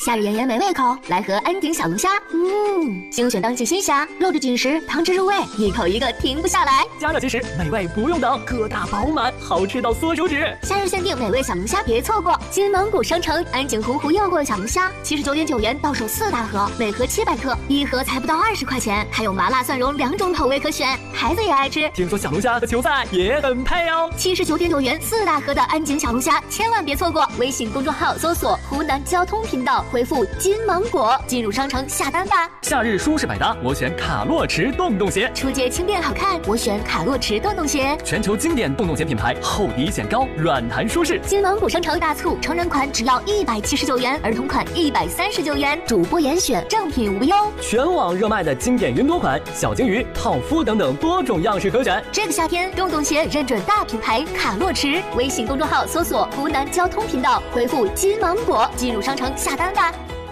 夏日炎炎没胃口，来盒安井小龙虾。精选当季新虾，肉质紧实，汤汁入味，一口一个停不下来。 加热即食，美味不用等，个大饱满，好吃到缩手指。 夏日限定美味小龙虾，别错过！金芒果商城安井洪湖诱过小龙虾，79.9元到手4大盒，每盒700克，一盒才不到20块钱，还有麻辣蒜蓉2种口味可选，孩子也爱吃。 听说小龙虾和球菜也很配哦。 79.9元4大盒的安井小龙虾，千万别错过！微信公众号搜索湖南交通频道，回复金芒果进入商城下单吧。 夏日舒适百搭，我选卡洛驰洞洞鞋。 出街轻便好看，我选卡洛驰洞洞鞋。 全球经典洞洞鞋品牌，厚底显高，软弹舒适。 金芒果商城大促，成人款只要179元，儿童款139元，主播严选，正品无忧。 全网热卖的经典云朵款、小金鱼、套夫等等多种样式可选。 这个夏天，洞洞鞋认准大品牌卡洛驰。微信公众号搜索湖南交通频道，回复金芒果进入商城下单吧。